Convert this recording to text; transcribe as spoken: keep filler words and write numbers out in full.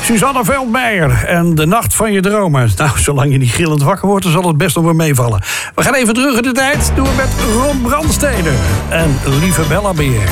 Suzanne Veldmeijer en De Nacht van je Dromen. Nou, zolang je niet gillend wakker wordt, dan zal het best nog wel meevallen. We gaan even terug in de tijd. Doen we met Ron Brandstede en Lieve Bella Beer.